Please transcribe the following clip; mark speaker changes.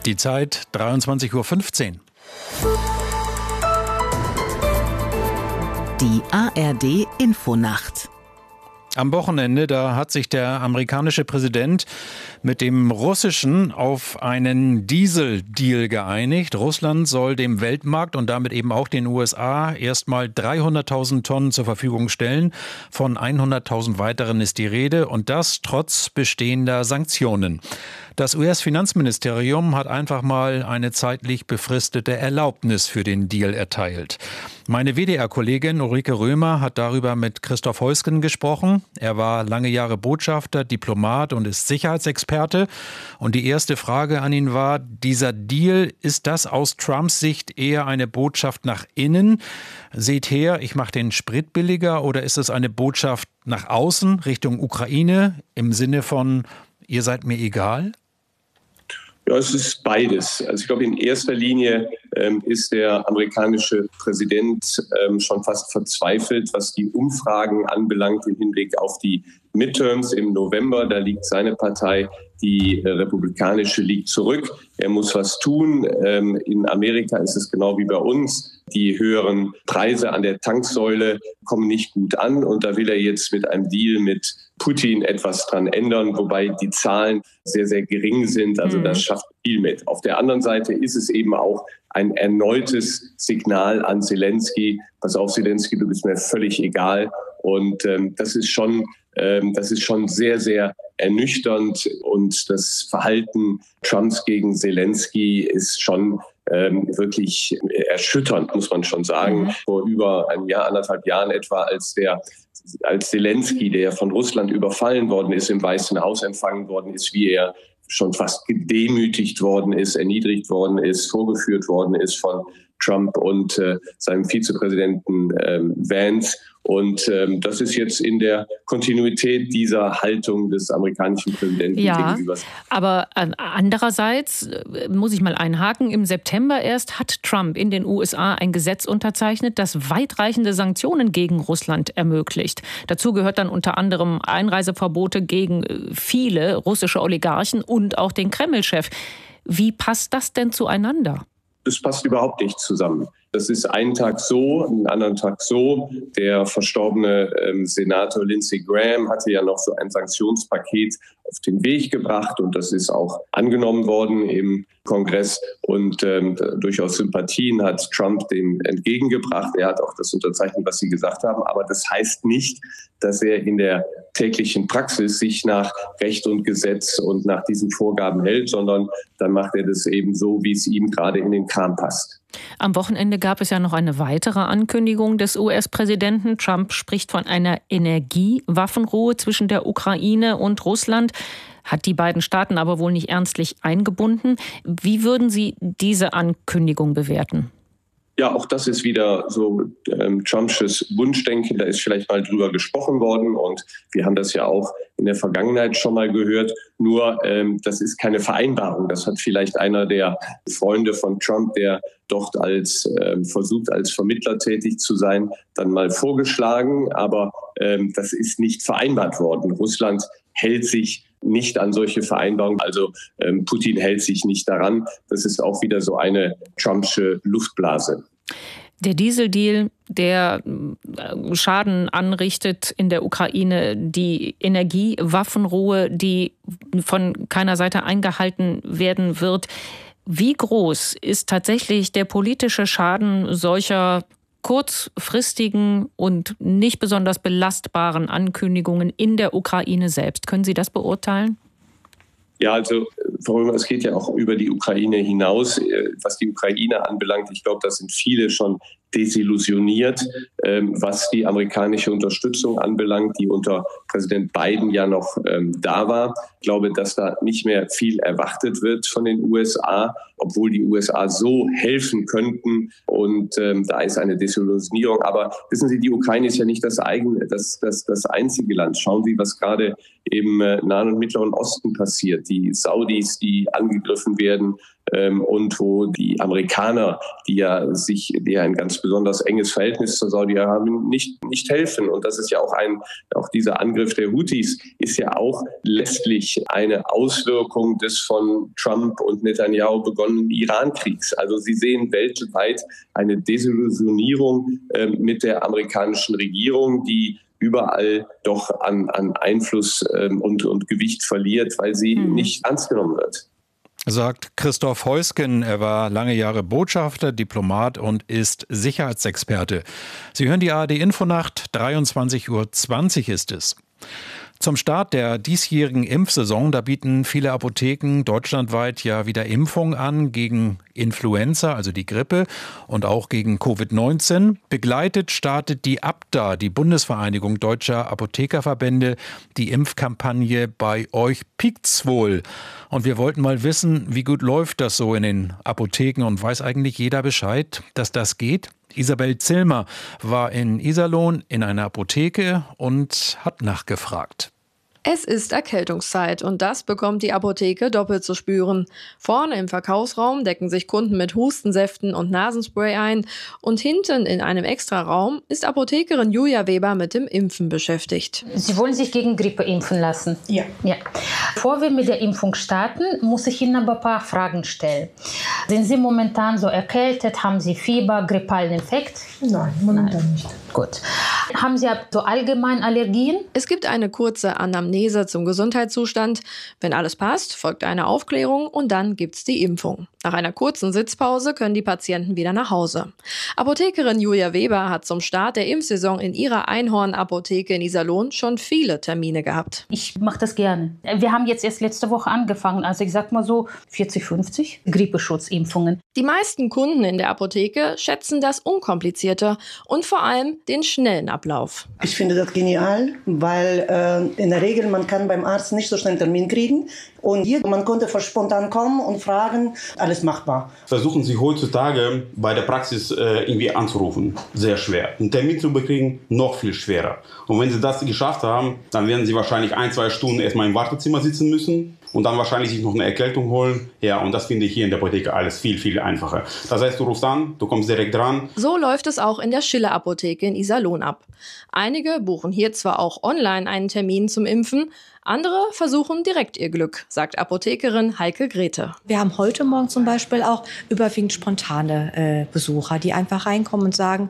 Speaker 1: Die Zeit 23:15 Uhr.
Speaker 2: Die ARD Infonacht.
Speaker 1: Am Wochenende, da hat sich der amerikanische Präsident mit dem russischen auf einen Dieseldeal geeinigt. Russland soll dem Weltmarkt und damit eben auch den USA erstmal 300.000 Tonnen zur Verfügung stellen. Von 100.000 weiteren ist die Rede, und das trotz bestehender Sanktionen. Das US-Finanzministerium hat einfach mal eine zeitlich befristete Erlaubnis für den Deal erteilt. Meine WDR-Kollegin Ulrike Römer hat darüber mit Christoph Heusgen gesprochen. Er war lange Jahre Botschafter, Diplomat und ist Sicherheitsexperte. Und die erste Frage an ihn war: Dieser Deal, ist das aus Trumps Sicht eher eine Botschaft nach innen? Seht her, ich mache den Sprit billiger, oder ist es eine Botschaft nach außen, Richtung Ukraine, im Sinne von, ihr seid mir egal?
Speaker 3: Ja, es ist beides. Also ich glaube, in erster Linie ist der amerikanische Präsident schon fast verzweifelt, was die Umfragen anbelangt im Hinblick auf die Midterms im November. Da liegt seine Partei, die republikanische, liegt zurück. Er muss was tun. In Amerika ist es genau wie bei uns. Die höheren Preise an der Tanksäule kommen nicht gut an. Und da will er jetzt mit einem Deal mit Putin etwas dran ändern, wobei die Zahlen sehr, sehr gering sind. Also das schafft viel mit. Auf der anderen Seite ist es eben auch ein erneutes Signal an Zelensky. Pass auf, Zelensky, du bist mir völlig egal. Und das ist schon sehr, sehr ernüchternd. Und das Verhalten Trumps gegen Zelensky ist schon wirklich erschütternd, muss man schon sagen. Vor über einem Jahr, 1,5 Jahren etwa, als Zelensky, der von Russland überfallen worden ist, im Weißen Haus empfangen worden ist, wie er schon fast gedemütigt worden ist, erniedrigt worden ist, vorgeführt worden ist von Trump und seinem Vizepräsidenten Vance. Und das ist jetzt in der Kontinuität dieser Haltung des amerikanischen Präsidenten gegenüber.
Speaker 4: Aber andererseits muss ich mal einhaken, im September erst hat Trump in den USA ein Gesetz unterzeichnet, das weitreichende Sanktionen gegen Russland ermöglicht. Dazu gehört dann unter anderem Einreiseverbote gegen viele russische Oligarchen und auch den Kreml-Chef. Wie passt das denn zueinander?
Speaker 3: Das passt überhaupt nicht zusammen. Das ist einen Tag so, einen anderen Tag so. Der verstorbene Senator Lindsey Graham hatte ja noch so ein Sanktionspaket auf den Weg gebracht, und das ist auch angenommen worden im Kongress, und durchaus Sympathien hat Trump dem entgegengebracht. Er hat auch das unterzeichnet, was Sie gesagt haben, aber das heißt nicht, dass er in der täglichen Praxis sich nach Recht und Gesetz und nach diesen Vorgaben hält, sondern dann macht er das eben so, wie es ihm gerade in den Kram passt.
Speaker 4: Am Wochenende gab es ja noch eine weitere Ankündigung des US-Präsidenten. Trump spricht von einer Energiewaffenruhe zwischen der Ukraine und Russland, hat die beiden Staaten aber wohl nicht ernstlich eingebunden. Wie würden Sie diese Ankündigung bewerten?
Speaker 3: Ja, auch das ist wieder so Trumpsches Wunschdenken. Da ist vielleicht mal drüber gesprochen worden, und wir haben das ja auch in der Vergangenheit schon mal gehört. Nur das ist keine Vereinbarung. Das hat vielleicht einer der Freunde von Trump, der dort versucht, als Vermittler tätig zu sein, dann mal vorgeschlagen. Aber das ist nicht vereinbart worden. Russland hält sich nicht an solche Vereinbarungen. Also Putin hält sich nicht daran. Das ist auch wieder so eine Trumpsche Luftblase.
Speaker 4: Der Dieseldeal, der Schaden anrichtet in der Ukraine, die Energiewaffenruhe, die von keiner Seite eingehalten werden wird. Wie groß ist tatsächlich der politische Schaden solcher kurzfristigen und nicht besonders belastbaren Ankündigungen in der Ukraine selbst? Können Sie das beurteilen?
Speaker 3: Ja, also Frau Römer, es geht ja auch über die Ukraine hinaus. Was die Ukraine anbelangt, ich glaube, da sind viele schon desillusioniert, was die amerikanische Unterstützung anbelangt, die unter Präsident Biden ja noch da war. Ich glaube, dass da nicht mehr viel erwartet wird von den USA, obwohl die USA so helfen könnten. Und da ist eine Desillusionierung. Aber wissen Sie, die Ukraine ist ja nicht das einzige Land. Schauen Sie, was gerade im Nahen und Mittleren Osten passiert. Die Saudis, die angegriffen werden und wo die Amerikaner, die ja ein ganz besonders enges Verhältnis zur Saudi-Arabien, nicht helfen. Und das ist ja auch dieser Angriff der Houthis ist ja auch letztlich eine Auswirkung des von Trump und Netanyahu begonnenen Iran-Kriegs. Also sie sehen weltweit eine Desillusionierung mit der amerikanischen Regierung, die überall doch an Einfluss und Gewicht verliert, weil sie nicht ernst genommen wird.
Speaker 1: Sagt Christoph Heusgen. Er war lange Jahre Botschafter, Diplomat und ist Sicherheitsexperte. Sie hören die ARD-Infonacht, 23:20 Uhr ist es. Zum Start der diesjährigen Impfsaison, da bieten viele Apotheken deutschlandweit ja wieder Impfungen an gegen Influenza, also die Grippe, und auch gegen Covid-19. Begleitet startet die ABDA, die Bundesvereinigung Deutscher Apothekerverbände, die Impfkampagne Bei euch piekt's wohl. Und wir wollten mal wissen, wie gut läuft das so in den Apotheken und weiß eigentlich jeder Bescheid, dass das geht? Isabel Zillmer war in Iserlohn in einer Apotheke und hat nachgefragt.
Speaker 5: Es ist Erkältungszeit und das bekommt die Apotheke doppelt zu spüren. Vorne im Verkaufsraum decken sich Kunden mit Hustensäften und Nasenspray ein und hinten in einem Extraraum ist Apothekerin Julia Weber mit dem Impfen beschäftigt.
Speaker 6: Sie wollen sich gegen Grippe impfen lassen?
Speaker 7: Ja.
Speaker 6: Bevor wir mit der Impfung starten, muss ich Ihnen aber ein paar Fragen stellen. Sind Sie momentan so erkältet? Haben Sie Fieber, grippalen Infekt?
Speaker 7: Nein, momentan nicht.
Speaker 6: Gut. Haben Sie so allgemein Allergien?
Speaker 5: Es gibt eine kurze Anamnese zum Gesundheitszustand. Wenn alles passt, folgt eine Aufklärung und dann gibt's die Impfung. Nach einer kurzen Sitzpause können die Patienten wieder nach Hause. Apothekerin Julia Weber hat zum Start der Impfsaison in ihrer Einhorn-Apotheke in Iserlohn schon viele Termine gehabt.
Speaker 6: Ich mache das gerne. Wir haben jetzt erst letzte Woche angefangen, also ich sag mal so 40, 50 Grippeschutzimpfungen.
Speaker 5: Die meisten Kunden in der Apotheke schätzen das Unkomplizierte und vor allem den schnellen Ablauf.
Speaker 7: Ich finde das genial, weil in der Regel man kann beim Arzt nicht so schnell einen Termin kriegen. Und hier, man konnte spontan kommen und fragen, alles machbar.
Speaker 8: Versuchen Sie heutzutage bei der Praxis irgendwie anzurufen. Sehr schwer. Einen Termin zu bekriegen, noch viel schwerer. Und wenn Sie das geschafft haben, dann werden Sie wahrscheinlich 1-2 Stunden erstmal im Wartezimmer sitzen müssen und dann wahrscheinlich sich noch eine Erkältung holen. Ja, und das finde ich hier in der Apotheke alles viel, viel einfacher. Das heißt, du rufst an, du kommst direkt dran.
Speaker 5: So läuft es auch in der Schiller-Apotheke in Iserlohn ab. Einige buchen hier zwar auch online einen Termin zum Impfen, andere versuchen direkt ihr Glück, sagt Apothekerin Heike Grete.
Speaker 9: Wir haben heute Morgen zum Beispiel auch überwiegend spontane Besucher, die einfach reinkommen und sagen,